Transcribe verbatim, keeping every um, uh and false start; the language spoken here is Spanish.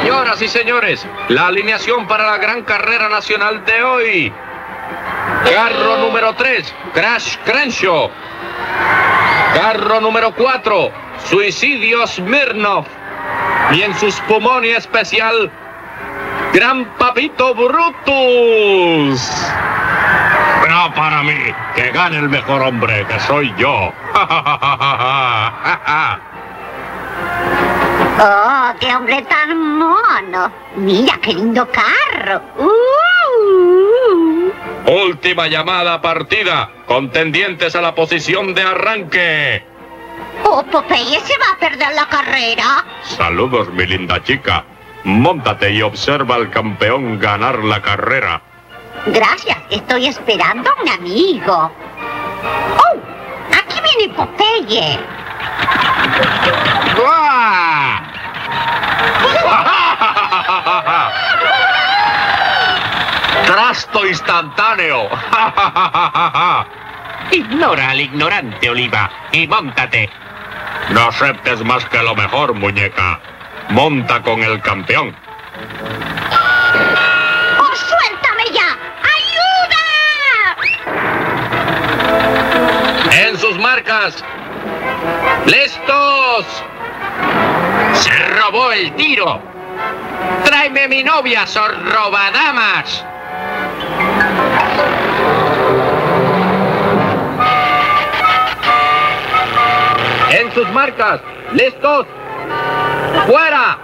Señoras y señores, la alineación para la gran carrera nacional de hoy. Carro número tres, Crash Crenshaw. Carro número cuatro, Suicidio Smirnov. Y en su Spumoni especial, Gran Papito Brutus. No para mí, que gane el mejor hombre, que soy yo. ¡Oh, qué hombre tan mono! ¡Mira qué lindo carro! ¡Uh! Última llamada partida, contendientes a la posición de arranque. ¡Oh, Popeye se va a perder la carrera! Saludos, mi linda chica. Móntate y observa al campeón ganar la carrera. Gracias, estoy esperando a un amigo. ¡Oh! ¡Aquí viene Popeye! ¡Uah! ¡Trasto instantáneo! Ignora al ignorante, Oliva, y móntate. No aceptes más que lo mejor, muñeca. Monta con el campeón. ¡Oh, suéltame ya! ¡Ayuda! En sus marcas. ¡Listos! ¡Se robó el tiro! ¡Tráeme mi novia, sorrobadamas! En sus marcas. ¡Listos! ¡Fuera!